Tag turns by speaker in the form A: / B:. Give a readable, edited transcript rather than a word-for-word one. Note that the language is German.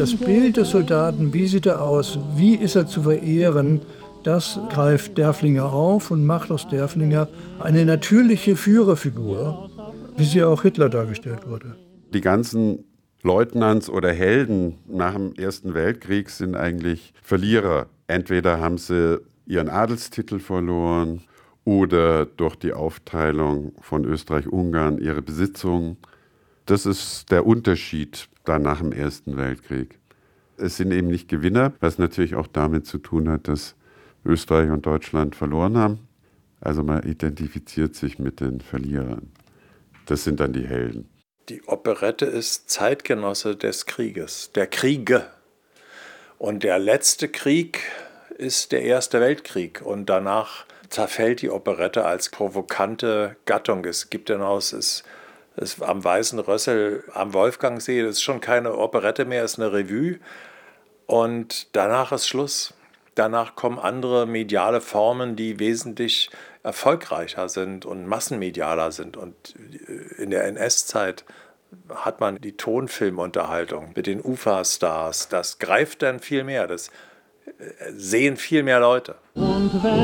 A: Das Bild des Soldaten, wie sieht er aus, wie ist er zu verehren, das greift Derfflinger auf und macht aus Derfflinger eine natürliche Führerfigur, wie sie auch Hitler dargestellt wurde.
B: Die ganzen Leutnants oder Helden nach dem Ersten Weltkrieg sind eigentlich Verlierer. Entweder haben sie ihren Adelstitel verloren oder durch die Aufteilung von Österreich-Ungarn ihre Besitzungen. Das ist der Unterschied dann nach dem Ersten Weltkrieg. Es sind eben nicht Gewinner, was natürlich auch damit zu tun hat, dass Österreich und Deutschland verloren haben. Also man identifiziert sich mit den Verlierern. Das sind dann die Helden.
C: Die Operette ist Zeitgenosse des Krieges, der Kriege. Und der letzte Krieg ist der Erste Weltkrieg. Und danach zerfällt die Operette als provokante Gattung. Es gibt hinaus, es am Weißen Rössel am Wolfgangsee, das ist schon keine Operette mehr, es ist eine Revue. Und danach ist Schluss. Danach kommen andere mediale Formen, die wesentlich erfolgreicher sind und massenmedialer sind. Und in der NS-Zeit hat man die Tonfilmunterhaltung mit den UFA-Stars. Das greift dann viel mehr, das sehen viel mehr Leute.